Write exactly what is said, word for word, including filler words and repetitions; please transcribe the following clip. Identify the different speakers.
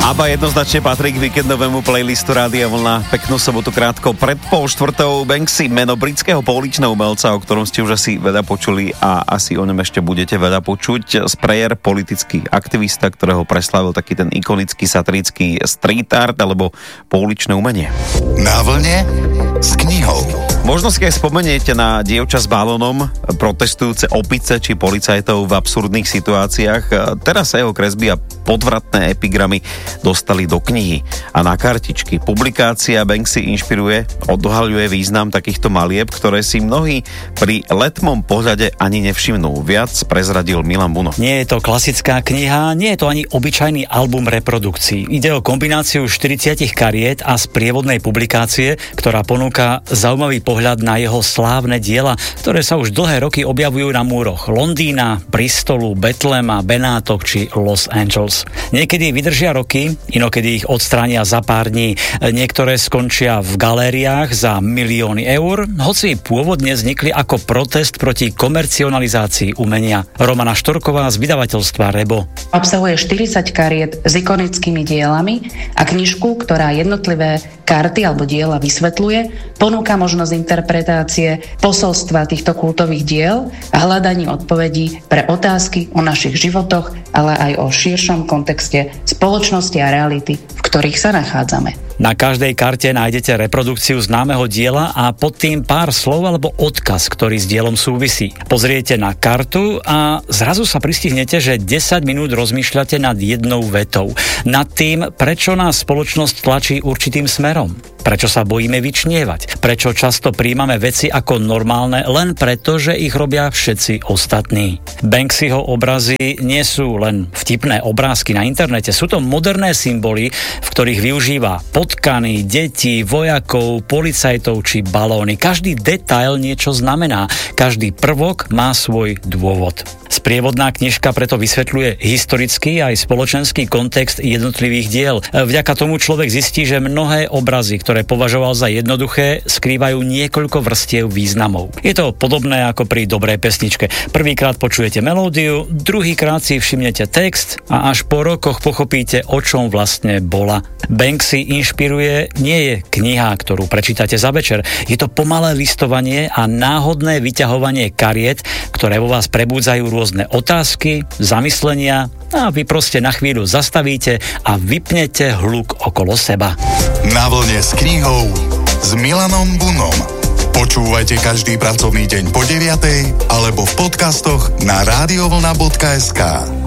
Speaker 1: Aba jednoznačne patrí k víkendovému playlistu Rádia Vlna. Peknú sobotu krátko pred pol štvrtou. Banksy, meno britského pouličného umelca, o ktorom ste už asi veľa počuli a asi o ňom ešte budete veľa počuť. Sprayer, politický aktivista, ktorého preslavil taký ten ikonický satirický street art alebo pouličné umenie.
Speaker 2: Na vlne s knihou.
Speaker 1: Možno si aj spomeniete na dievča s balónom, protestujúce opice či policajtov v absurdných situáciách. Teraz sa jeho kresby a podvratné epigramy dostali do knihy a na kartičky. Publikácia Banksy inšpiruje, odhaľuje význam takýchto malieb, ktoré si mnohí pri letmom pohľade ani nevšimnú. Viac prezradil Milan Buno.
Speaker 3: Nie je to klasická kniha, nie je to ani obyčajný album reprodukcií. Ide o kombináciu štyridsať kariet a sprievodnej publikácie, ktorá ponúka zaujímavý pohľad na jeho slávne diela, ktoré sa už dlhé roky objavujú na múroch Londýna, Bristolu, Betlema, Benátok či Los Angeles. Niekedy vydržia roky, inokedy ich odstránia za pár dní. Niektoré skončia v galériách za milióny eur, hoci pôvodne vznikli ako protest proti komercionalizácii umenia. Romana Štorková z vydavateľstva Rebo.
Speaker 4: Obsahuje štyridsať kariet s ikonickými dielami a knižku, ktorá jednotlivé karty alebo diela vysvetľuje, ponúka možnosť interpretácie posolstva týchto kultových diel a hľadaní odpovedí pre otázky o našich životoch, ale aj o širšom kontexte spoločnosti a reality, v ktorých sa nachádzame.
Speaker 3: Na každej karte nájdete reprodukciu známeho diela a pod tým pár slov alebo odkaz, ktorý s dielom súvisí. Pozriete na kartu a zrazu sa pristihnete, že desať minút rozmýšľate nad jednou vetou. Nad tým, prečo nás spoločnosť tlačí určitým smerom. Prečo sa bojíme vyčnievať? Prečo často príjmame veci ako normálne len preto, že ich robia všetci ostatní? Banksyho obrazy nie sú len vtipné obrázky na internete, sú to moderné symboly, v ktorých využíva potkany, deti, vojakov, policajtov či balóny. Každý detail niečo znamená, každý prvok má svoj dôvod. Sprievodná knižka preto vysvetľuje historický aj spoločenský kontext jednotlivých diel. Vďaka tomu človek zistí, že mnohé obrazy, ktoré považoval za jednoduché, skrývajú niekoľko vrstiev významov. Je to podobné ako pri dobrej pesničke. Prvýkrát počujete melódiu, druhýkrát si všimnete text a až po rokoch pochopíte, o čom vlastne bola. Banksy inšpiruje nie je kniha, ktorú prečítate za večer. Je to pomalé listovanie a náhodné vyťahovanie kariet, ktoré vo vás prebúdzajú rôzne otázky, zamyslenia a vy proste na chvíľu zastavíte a vypnete hluk okolo seba.
Speaker 2: Na vlne s knihou s Milanom Bunom. Počúvajte každý pracovný deň po deviatej alebo v podcastoch na radiovlna bodka es ká.